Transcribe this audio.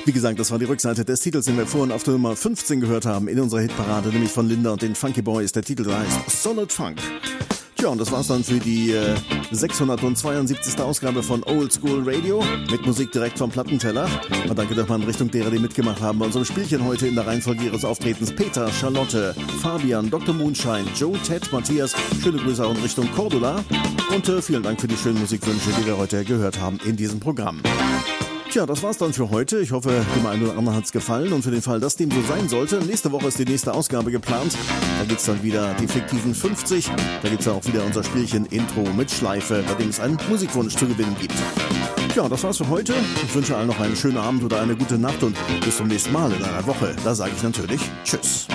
Wie gesagt, das war die Rückseite des Titels, den wir vorhin auf der Nummer 15 gehört haben in unserer Hitparade, nämlich von Linda und den Funky Boys. Der Titel heißt Solid Funk. Tja, und das war's dann für die 672. Ausgabe von Old School Radio mit Musik direkt vom Plattenteller. Und danke nochmal in Richtung derer, die mitgemacht haben bei unserem Spielchen heute in der Reihenfolge ihres Auftretens. Peter, Charlotte, Fabian, Dr. Moonshine, Joe, Ted, Matthias. Schöne Grüße auch in Richtung Cordula. Und vielen Dank für die schönen Musikwünsche, die wir heute gehört haben in diesem Programm. Tja, das war's dann für heute. Ich hoffe, dem einen oder anderen hat's gefallen. Und für den Fall, dass dem so sein sollte, nächste Woche ist die nächste Ausgabe geplant. Da gibt's dann wieder die fiktiven 50. Da gibt's dann auch wieder unser Spielchen Intro mit Schleife, bei dem es einen Musikwunsch zu gewinnen gibt. Ja, das war's für heute. Ich wünsche allen noch einen schönen Abend oder eine gute Nacht und bis zum nächsten Mal in einer Woche. Da sage ich natürlich Tschüss.